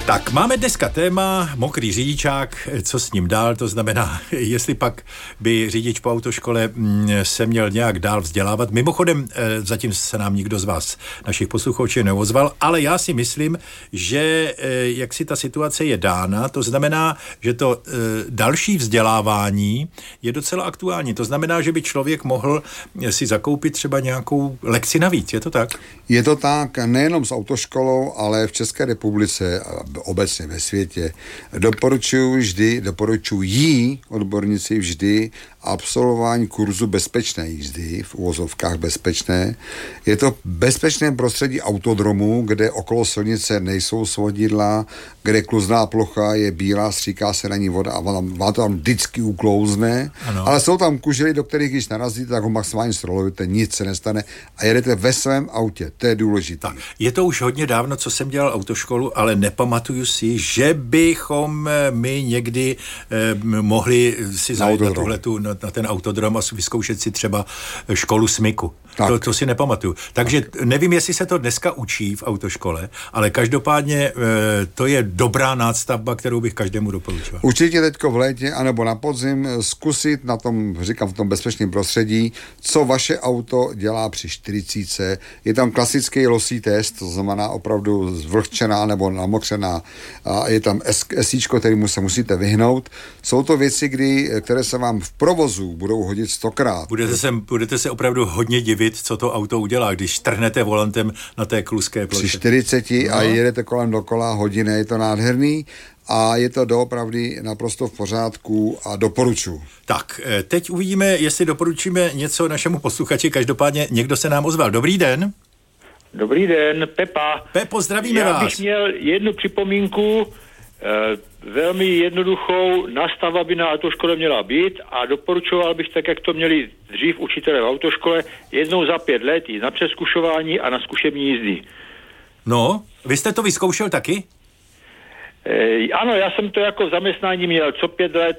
Tak, máme dneska téma mokrý řidičák, co s ním dál, to znamená, jestli pak by řidič po autoškole se měl nějak dál vzdělávat. Mimochodem, zatím se nám nikdo z vás, našich posluchačů, neozval, ale já si myslím, že jak si ta situace je dána, to znamená, že to další vzdělávání je docela aktuální. To znamená, že by člověk mohl si zakoupit třeba nějakou lekci navíc, je to tak? Je to tak, nejenom s autoškolou, ale v České republice obecně ve světě. Doporučují odborníci vždy absolvování kurzu bezpečné jízdy, v uvozovkách bezpečné. Je to bezpečné prostředí autodromu, kde okolo silnice nejsou svodidla, kde kluzná plocha je bílá, stříká se na ní voda a vám to tam vždycky uklouzne, ale jsou tam kužely, do kterých když narazíte, tak ho maximálně strolujete, nic se nestane a jedete ve svém autě, to je důležité. Je to už hodně dávno, co jsem dělal autoškolu, ale nepamatuju si, že bychom my někdy mohli si zajít na ten autodrom a vyzkoušet si třeba školu smyku. To si nepamatuju. Takže nevím, jestli se to dneska učí v autoškole, ale každopádně to je dobrá nástavba, kterou bych každému doporučoval. Určitě teďko v létě anebo na podzim zkusit na tom, říkám, v tom bezpečném prostředí, co vaše auto dělá při 40. Je tam klasický losí test, to znamená opravdu zvlhčená nebo namokřená. A je tam esíčko, kterému se musíte vyhnout. Jsou to věci, které se vám v provozu budou hodit 100krát. Budete se opravdu hodně divit, co to auto udělá, když trhnete volantem na té kluské ploše. Při 40 a jedete kolem dokola hodiny, je to nádherný a je to doopravdy naprosto v pořádku a doporučuji. Tak, teď uvidíme, jestli doporučíme něco našemu posluchači. Každopádně někdo se nám ozval. Dobrý den. Dobrý den, Pepa. Pepo, zdravíme vás. Já bych měl jednu připomínku, velmi jednoduchou, nástava by na autoškole měla být a doporučoval bych, tak jak to měli dřív učitelé v autoškole, jednou za 5 let jít na přezkušování a na zkušební jízdy. No, vy jste to vyzkoušel taky? Ano, já jsem to jako zaměstnání měl co 5 let.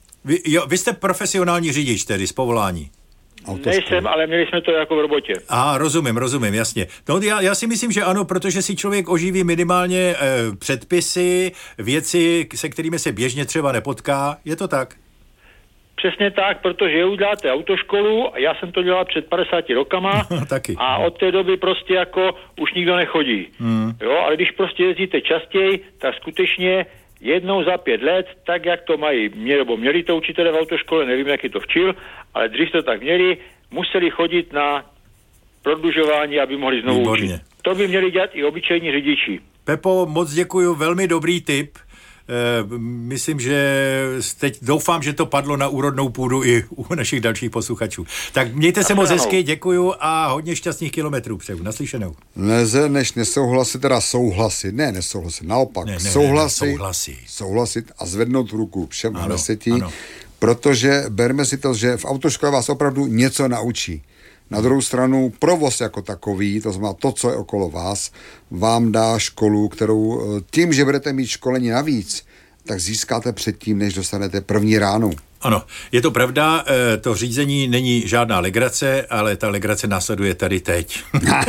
Vy jste profesionální řidič tedy z povolání? Nejsem, ale měli jsme to jako v robotě. Rozumím, jasně. No, já si myslím, že ano, protože si člověk oživí minimálně předpisy, věci, se kterými se běžně třeba nepotká. Je to tak? Přesně tak, protože uděláte autoškolu a já jsem to dělal před 50 rokama taky. A od té doby prostě jako už nikdo nechodí. Jo, ale když prostě jezdíte častěji, tak skutečně jednou za 5 let, tak jak to měli to učitelé v autoškole, nevím, jak je to včil, ale dřív to tak měli, museli chodit na prodlužování, aby mohli znovu učit. To by měli dělat i obyčejní řidiči. Pepo, moc děkuju, velmi dobrý tip. Myslím, že teď doufám, že to padlo na úrodnou půdu i u našich dalších posluchačů. Tak mějte se moc hezky, děkuju a hodně šťastných kilometrů přeju. Naslyšenou. Nelze než nesouhlasit, teda souhlasit, nesouhlasit, naopak souhlasit a zvednout ruku všem 10, protože berme si to, že v autoškole vás opravdu něco naučí. Na druhou stranu provoz jako takový, to znamená to, co je okolo vás, vám dá školu, kterou tím, že budete mít školení navíc, tak získáte předtím, než dostanete první ránu. Ano, je to pravda, to řízení není žádná legrace, ale ta legrace následuje tady teď.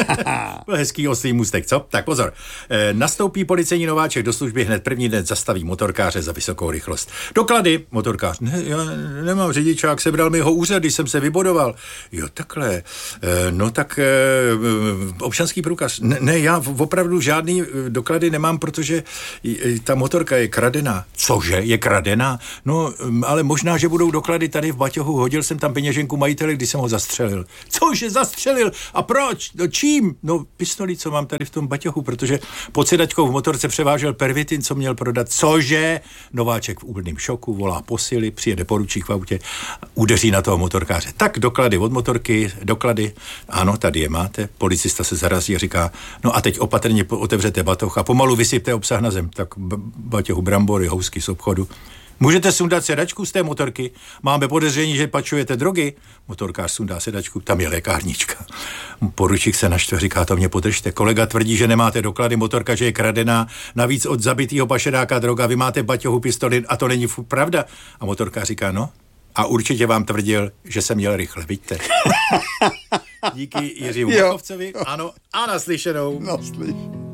Hezký oslý můstek, co? Tak pozor. Nastoupí policejní nováček do služby, hned první den zastaví motorkáře za vysokou rychlost. Doklady, motorkář. Ne, já nemám řidičák, sebral mi ho úřad, když jsem se vybodoval. Jo, takhle. No tak občanský průkaz. Ne, já opravdu žádný doklady nemám, protože ta motorka je kradená. Cože, je kradená? No, ale možná, že budou doklady tady v baťohu. Hodil jsem tam peněženku majiteli, když jsem ho zastřelil. Cože zastřelil? A proč? No čím? No pistolí, co mám tady v tom baťohu, protože pod sedačkou v motorce převážel pervitin, co měl prodat. Cože? Nováček v úplném šoku, volá posily, přijede poručík v autě, udeří na toho motorkáře. Tak doklady od motorky, doklady. Ano, tady je máte. Policista se zarazí a říká, no a teď opatrně otevřete batoh a pomalu vysypte obsah na zem. Tak baťohu brambory, housky z obchodu. Můžete sundat sedačku z té motorky? Máme podezření, že pačujete drogy. Motorkář sundá sedačku, tam je lékárnička. Poručík se naštve, říká, to mě podržte. Kolega tvrdí, že nemáte doklady, motorka, že je kradená, navíc od zabitýho pašeráka droga, vy máte v baťohu pistoli a to není pravda. A motorkář říká, no, a určitě vám tvrdil, že jsem měl rychle, vidíte. Díky Jiřímu Machovcovi, ano, a naslyšenou. Naslyšenou.